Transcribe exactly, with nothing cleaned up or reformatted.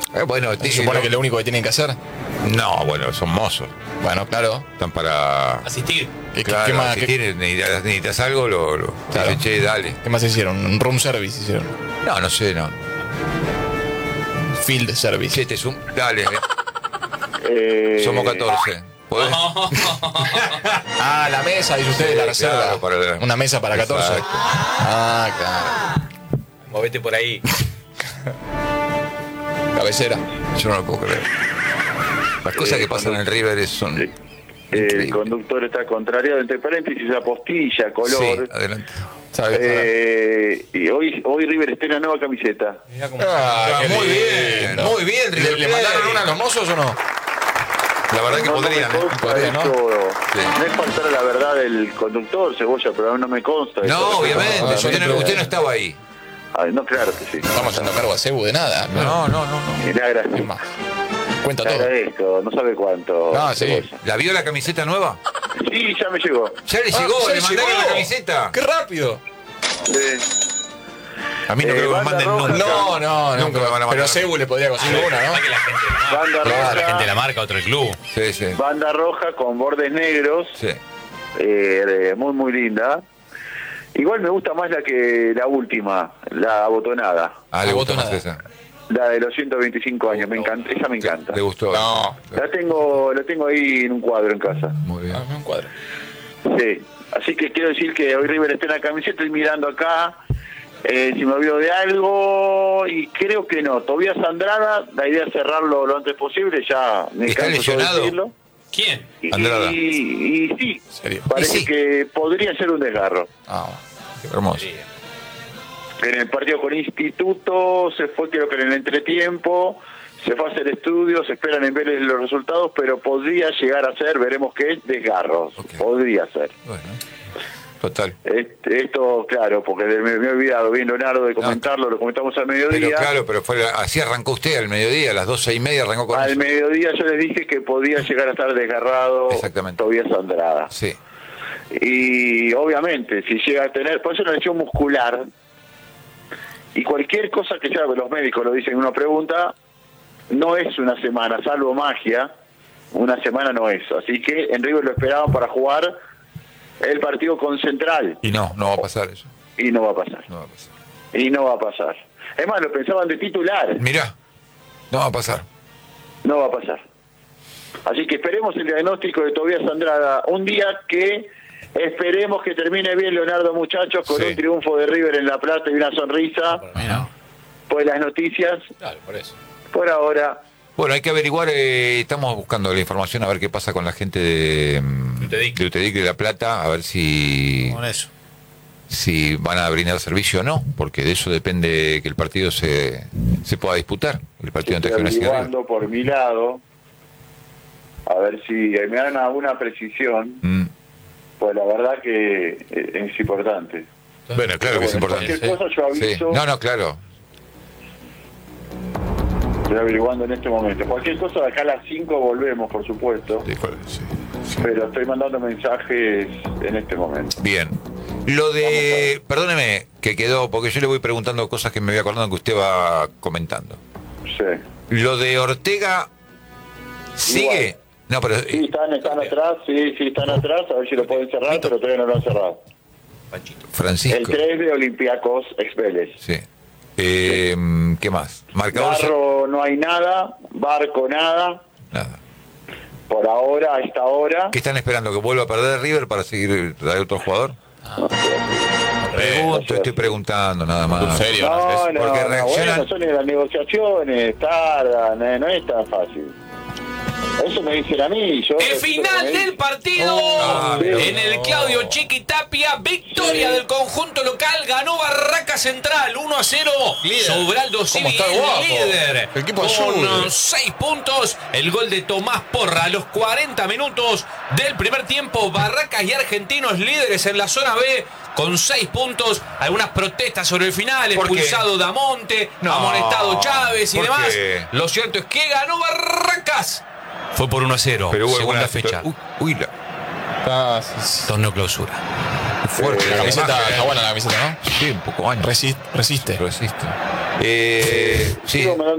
Eh, bueno, ¿Se supone lo, que lo único que tienen que hacer? No, bueno, son mozos. Bueno, claro. Están para... Asistir. ¿Qué, Claro, qué más, si qué- tienes, necesitas, necesitas algo, lo, lo Claro. dicen, che, dale. qué más hicieron? Un room service hicieron. No, no sé, no. Field service. Che, te sum... Dale, Eh, somos catorce. ¿Podés? Ah, la mesa, dice usted, Sí, la reserva. claro, para- Una mesa para catorce. Exacto. Ah, claro. Movete por ahí. Cabecera. Yo no lo puedo creer. Las cosas Eh, que pasan en el River son... Sí. El increíbles. conductor está contrariado, entre paréntesis, apostilla, color. Sí, adelante. ¿Sabes? Eh, y hoy, hoy River estrena nueva camiseta. Mirá cómo- Ah, qué muy lindo. bien, muy bien, ¿Le, River le Plate. mandaron una a los mozos o no? La verdad que No, no podrían, me ¿eh? consta Podría, ¿no? eso. Sí. No es faltar a la verdad del conductor, Cebolla, pero a mí no me consta. No, eso. obviamente. Ah, Usted no, pero- usted no estaba ahí. Ay, no, claro que sí. Estamos haciendo cargo a Cebu de nada. No, no, no, no. Y le Es agradezco. más. Cuenta Le todo. agradezco, no sabe cuánto. Ah, sí. Cebolla. ¿La vio la camiseta nueva? Sí, ya me llegó. Ya le Ah, llegó, ya le le mandaron llegó. la camiseta. ¡Qué rápido! Sí. A mí no Eh, creo que me banda manden roja. nunca. No, no, Nunca nunca. me van a mandar. Pero Cebu le podría conseguir una, ¿no? Capaz que la gente de la marca. Banda La roja, gente de la marca, otro club. Sí, sí. banda roja con bordes negros, Sí. eh, muy muy linda. Igual me gusta más la que la última, la abotonada, Ah, le Ah, gustó votó más nada. esa. la de los ciento veinticinco años. Me encanta, esa me encanta. Le gustó. No. La tengo, la tengo ahí en un cuadro en casa. Muy bien. Ah, un cuadro. Sí. Así que quiero decir que hoy River está en la camiseta, estoy mirando acá. Eh, si me olvido de algo, y creo que no. Tobías Andrada, la idea es cerrarlo lo antes posible, ya me ¿Está canso de lesionado? decirlo. ¿Quién? Y, Andrada. y, y sí, ¿Serio? parece Y sí. que podría ser un desgarro. Ah, Hermoso. En el partido con Instituto se fue, creo que en el entretiempo, se fue a hacer estudios, se esperan en Vélez los resultados, pero podría llegar a ser, veremos qué es, desgarros. Ok. Podría ser. Bueno. Total. Este, esto, claro, porque me, me he olvidado bien, Leonardo, de comentarlo, lo comentamos al mediodía. Pero claro, pero fue así arrancó usted al mediodía, a las doce y media arrancó con Al eso. mediodía yo les dije que podía llegar a estar desgarrado Exactamente. Tobías Andrada. Sí. Y obviamente, si llega a tener, por eso una lesión muscular, y cualquier cosa que sea, los médicos lo dicen en una pregunta, no es una semana, salvo magia, una semana no es. Así que en River lo esperaban para jugar el partido con Central, Y no, no va a pasar eso. y no va a pasar. No va a pasar. Y no va a pasar. Es más, lo pensaban de titular, Mirá, no va a pasar. no va a pasar. Así que esperemos el diagnóstico de Tobías Andrada, un día que esperemos que termine bien, Leonardo, muchachos, con Sí. un triunfo de River en La Plata y una sonrisa. mira. Pues las noticias, Claro, por eso. por ahora, Bueno, hay que averiguar, eh, estamos buscando la información a ver qué pasa con la gente de, mm, Utedic. de Utedic de La Plata, a ver si, Con eso. si van a brindar servicio o no, porque de eso depende que el partido se, se pueda disputar, el partido entre estoy Gimnasia y River. averiguando por mi lado, a ver si me dan alguna precisión, Mm. pues la verdad que eh, es importante. Bueno, claro que es Bueno, importante. cualquier cosa yo Sí. aviso. No, no, claro. Estoy averiguando en este momento. Cualquier cosa, de acá a las cinco volvemos, por supuesto. Sí, sí, sí. Pero estoy mandando mensajes en este momento. Bien. Lo de, perdóneme, que quedó, porque yo le voy preguntando cosas que me voy acordando que usted va comentando. Sí. Lo de Ortega, ¿sigue? Igual. No, pero... Sí, están, están atrás, sí, sí, están atrás. A ver si lo pueden cerrar, pero todavía no lo han cerrado. Panchito. El Francisco. tres de Olympiacos ex Vélez. Sí. Eh, ¿Qué más? Marcador. Barro no hay nada, Barco nada. Nada. Por ahora, a esta hora. ¿Qué están esperando? ¿Que vuelva a perder River para seguir traer otro jugador? Pregunto, estoy preguntando nada más. ¿En serio? No, no, Porque no, reaccionan- bueno, son las negociaciones, tardan, eh, no es tan fácil. Eso me dicen a mí. Yo El final del partido Ah, pero en el Claudio Chiquitapia, victoria del conjunto local, ganó Barraca Central uno a cero sobre Aldo Civi, está guapo? el líder, El equipo con azul. seis puntos. El gol de Tomás Porra a los cuarenta minutos del primer tiempo. Barracas y Argentinos líderes en la zona B con seis puntos. Algunas protestas sobre el final, ¿Por qué? expulsado Damonte, No, amonestado Chávez y ¿por demás. qué? Lo cierto es que ganó Barracas. Fue por uno a cero. Pero hubo segunda alguna fecha. Uy, uy, la, Está, sí, Torneo clausura. fuerte. la camiseta imagen, está ¿eh? buena la camiseta, ¿no? Sí, un poco años. Resiste. resiste. Resiste. Eh, sí. Sigo mandando